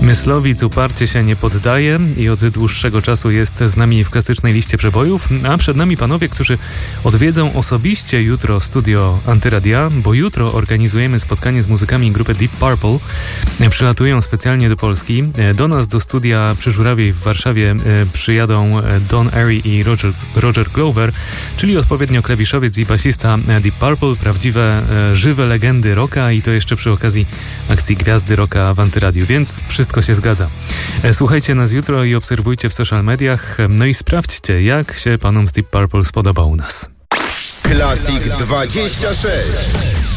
Myslowic uparcie się nie poddaje i od dłuższego czasu jest z nami w klasycznej liście przebojów, a przed nami panowie, którzy odwiedzą osobiście jutro studio Antyradia, bo jutro organizujemy spotkanie z muzykami grupy Deep Purple. Przylatują specjalnie do Polski. Do nas do studia przy Żurawiej w Warszawie przyjadą Don Airey i Roger Glover, czyli odpowiednio klawiszowiec i basista Deep Purple, prawdziwe, żywe legendy rocka i to jeszcze przy okazji akcji Gwiazdy Rocka w Antyradiu, więc wszystko się zgadza. Słuchajcie nas jutro i obserwujcie w social mediach, no i sprawdźcie, jak się panom z Deep Purple spodoba u nas. Classic 26.